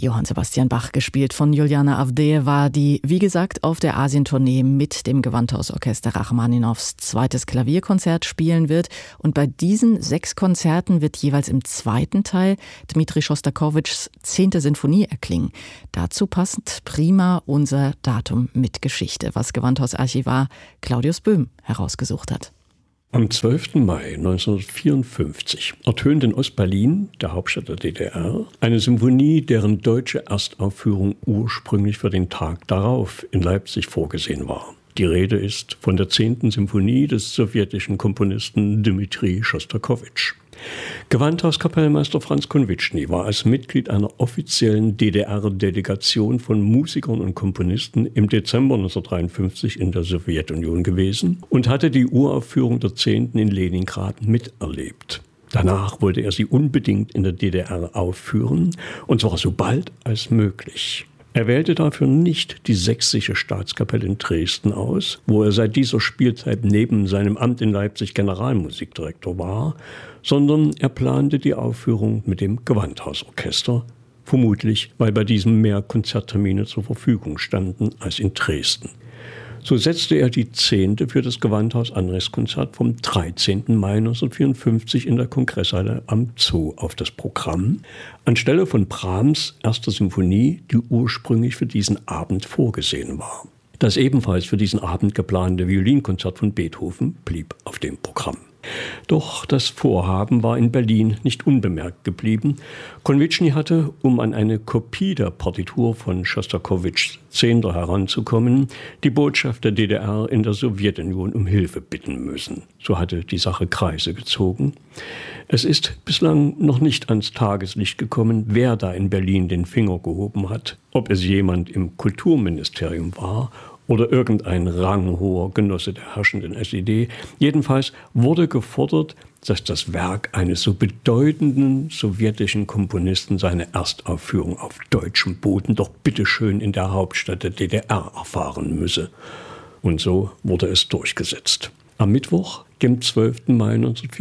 Johann Sebastian Bach, gespielt von Juliana Avdejewa, die, wie gesagt, auf der Asientournee mit dem Gewandhausorchester Rachmaninows zweites Klavierkonzert spielen wird. Und bei diesen 6 Konzerten wird jeweils im zweiten Teil Dmitri Schostakowitschs 10. Sinfonie erklingen. Dazu passt prima unser Datum mit Geschichte, was Gewandhausarchivar Claudius Böhm herausgesucht hat. Am 12. Mai 1954 ertönt in Ostberlin, der Hauptstadt der DDR, eine Symphonie, deren deutsche Erstaufführung ursprünglich für den Tag darauf in Leipzig vorgesehen war. Die Rede ist von der 10. Symphonie des sowjetischen Komponisten Dmitri Schostakowitsch. Gewandhauskapellmeister Franz Konwitschny war als Mitglied einer offiziellen DDR-Delegation von Musikern und Komponisten im Dezember 1953 in der Sowjetunion gewesen und hatte die Uraufführung der 10. in Leningrad miterlebt. Danach wollte er sie unbedingt in der DDR aufführen, und zwar so bald als möglich. Er wählte dafür nicht die Sächsische Staatskapelle in Dresden aus, wo er seit dieser Spielzeit neben seinem Amt in Leipzig Generalmusikdirektor war, sondern er plante die Aufführung mit dem Gewandhausorchester, vermutlich weil bei diesem mehr Konzerttermine zur Verfügung standen als in Dresden. So setzte er die 10. für das Gewandhaus-Anrichtskonzert vom 13. Mai 1954 in der Kongresshalle am Zoo auf das Programm, anstelle von Brahms' 1. Symphonie, die ursprünglich für diesen Abend vorgesehen war. Das ebenfalls für diesen Abend geplante Violinkonzert von Beethoven blieb auf dem Programm. Doch das Vorhaben war in Berlin nicht unbemerkt geblieben. Konwitschny hatte, um an eine Kopie der Partitur von Schostakowitschs 10. heranzukommen, die Botschaft der DDR in der Sowjetunion um Hilfe bitten müssen. So hatte die Sache Kreise gezogen. Es ist bislang noch nicht ans Tageslicht gekommen, wer da in Berlin den Finger gehoben hat. Ob es jemand im Kulturministerium war oder irgendein ranghoher Genosse der herrschenden SED. Jedenfalls wurde gefordert, dass das Werk eines so bedeutenden sowjetischen Komponisten seine Erstaufführung auf deutschem Boden doch bitteschön in der Hauptstadt der DDR erfahren müsse. Und so wurde es durchgesetzt. Am Mittwoch, dem 12. Mai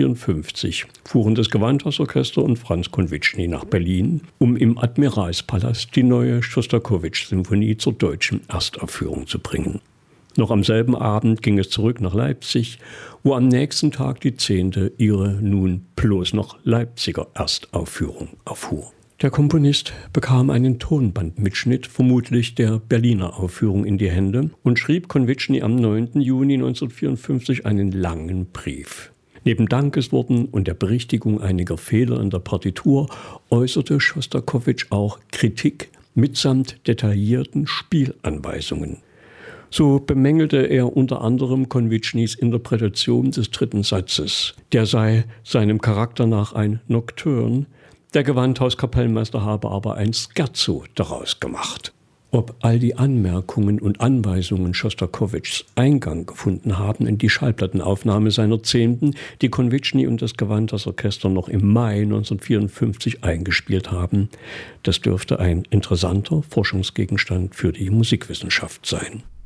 1954, fuhren das Gewandhausorchester und Franz Konwitschny nach Berlin, um im Admiralspalast die neue Schostakowitsch-Symphonie zur deutschen Erstaufführung zu bringen. Noch am selben Abend ging es zurück nach Leipzig, wo am nächsten Tag die 10. ihre nun bloß noch Leipziger Erstaufführung erfuhr. Der Komponist bekam einen Tonbandmitschnitt, vermutlich der Berliner Aufführung, in die Hände und schrieb Konwitschny am 9. Juni 1954 einen langen Brief. Neben Dankesworten und der Berichtigung einiger Fehler in der Partitur äußerte Schostakowitsch auch Kritik mitsamt detaillierten Spielanweisungen. So bemängelte er unter anderem Konwitschnys Interpretation des 3. Satzes. Der sei seinem Charakter nach ein Nocturne. Der Gewandhauskapellmeister habe aber ein Scherzo daraus gemacht. Ob all die Anmerkungen und Anweisungen Schostakowitschs Eingang gefunden haben in die Schallplattenaufnahme seiner 10., die Konwitschny und das Gewandhausorchester noch im Mai 1954 eingespielt haben, das dürfte ein interessanter Forschungsgegenstand für die Musikwissenschaft sein.